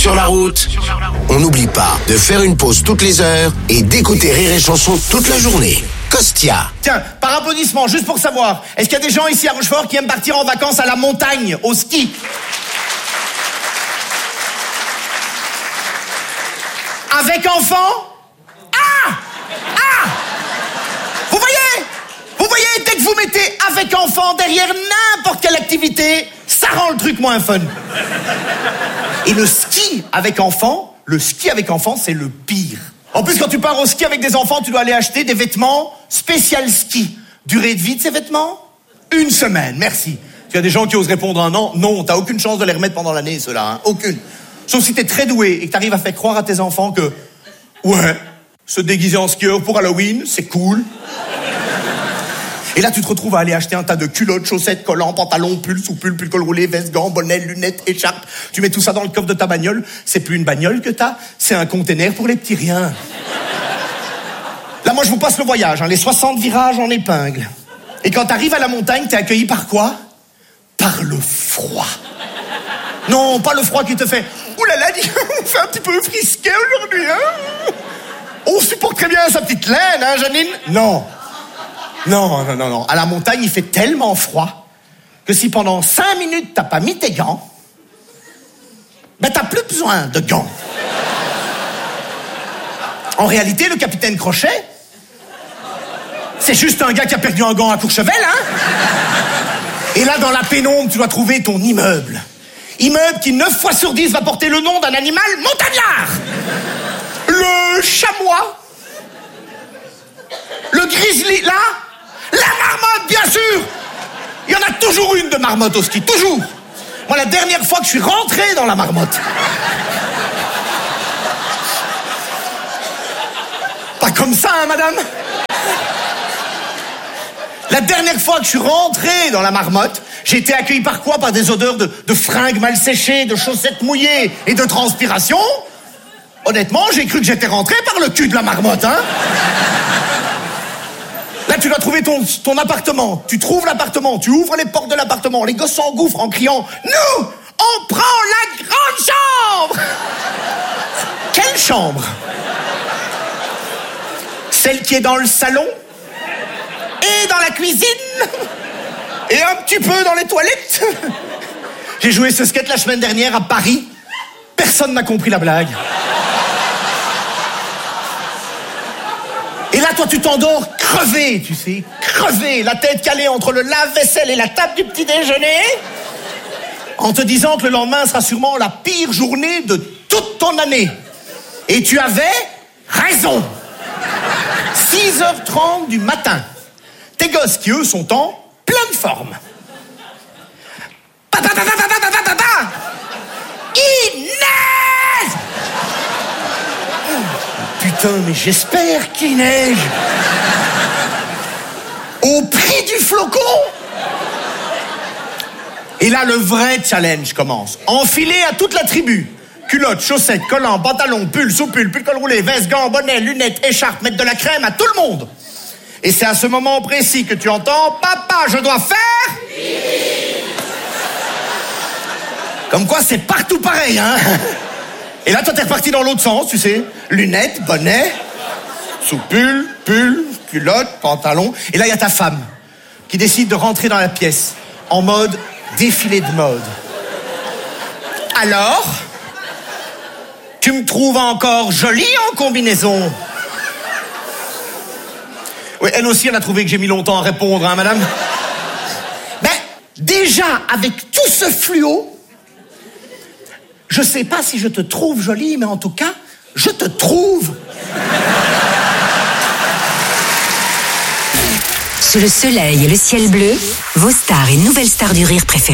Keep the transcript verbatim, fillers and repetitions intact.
Sur la route, on n'oublie pas de faire une pause toutes les heures et d'écouter Rire et Chanson toute la journée. Costia. Tiens, par applaudissement, juste pour savoir, est-ce qu'il y a des gens ici à Rochefort qui aiment partir en vacances à la montagne, au ski? Avec enfants? Ah! Ah! Vous voyez? Vous voyez, dès que vous mettez avec enfants derrière n'importe quelle activité, ça rend le truc moins fun. Et le ski avec enfants, le ski avec enfants, c'est le pire. En plus, quand tu pars au ski avec des enfants, tu dois aller acheter des vêtements spécial ski. Durée de vie de ces vêtements? Une semaine, merci. Il y a des gens qui osent répondre un an. Non, t'as aucune chance de les remettre pendant l'année, ceux-là. Hein. Aucune. Sauf si t'es très doué et que t'arrives à faire croire à tes enfants que... Ouais, se déguiser en skieur pour Halloween, c'est cool. Et là, tu te retrouves à aller acheter un tas de culottes, chaussettes, collants, pantalons, pulls, sous-pulls, pull col roulé, veste, gants, bonnet, lunettes, écharpes. Tu mets tout ça dans le coffre de ta bagnole. C'est plus une bagnole que t'as, c'est un container pour les petits riens. Là, moi, je vous passe le voyage, hein, les soixante virages en épingle. Et quand t'arrives à la montagne, t'es accueilli par quoi? Par le froid. Non, pas le froid qui te fait... Ouh là là, on fait un petit peu frisqué aujourd'hui, hein? On supporte très bien sa petite laine, hein, Janine? Non. Non, non, non, non. À la montagne, il fait tellement froid que si pendant cinq minutes, t'as pas mis tes gants, ben t'as plus besoin de gants. En réalité, le capitaine Crochet, c'est juste un gars qui a perdu un gant à Courchevel, hein? Et là, dans la pénombre, tu dois trouver ton immeuble. Immeuble qui, neuf fois sur dix, va porter le nom d'un animal montagnard. Le chamois. Le grizzly, là. La marmotte, bien sûr. Il y en a toujours une de marmotte au ski, toujours. Moi, la dernière fois que je suis rentré dans la marmotte... Pas comme ça, hein, madame? La dernière fois que je suis rentré dans la marmotte, j'ai été accueilli par quoi? Par des odeurs de, de fringues mal séchées, de chaussettes mouillées et de transpiration. Honnêtement, j'ai cru que j'étais rentré par le cul de la marmotte, hein. Là, tu dois trouver ton, ton appartement. Tu trouves l'appartement, tu ouvres les portes de l'appartement. Les gosses s'engouffrent en criant « Nous, on prend la grande chambre !» Quelle chambre? Celle qui est dans le salon? Et dans la cuisine? Et un petit peu dans les toilettes? J'ai joué ce sketch la semaine dernière à Paris. Personne n'a compris la blague. Et là, toi, tu t'endors crevé, tu sais, crevé, la tête calée entre le lave-vaisselle et la table du petit déjeuner, en te disant que le lendemain sera sûrement la pire journée de toute ton année. Et tu avais raison. six heures trente du matin. Tes gosses qui, eux, sont en pleine forme. Papa, papa, papa, papa, papa, il neige! Putain, mais j'espère qu'il neige. Au prix du flocon. Et là, le vrai challenge commence. Enfilé à toute la tribu. Culottes, chaussettes, collants, pantalons, pulls, sous-pulls, pull col roulé, veste, gants, bonnet, lunettes, écharpes, mettre de la crème à tout le monde. Et c'est à ce moment précis que tu entends « Papa, je dois faire... » Comme quoi, c'est partout pareil, hein. Et là, toi, t'es reparti dans l'autre sens, tu sais. Lunettes, bonnet, sous-pull, pull, culotte, pantalon. Et là, il y a ta femme qui décide de rentrer dans la pièce en mode défilé de mode. Alors, tu me trouves encore jolie en combinaison? Oui, elle aussi, elle a trouvé que j'ai mis longtemps à répondre, hein, madame? Ben, déjà, avec tout ce fluo, je sais pas si je te trouve jolie, mais en tout cas, je te trouve. Sous le soleil et le ciel bleu, vos stars et nouvelles stars du rire préférées.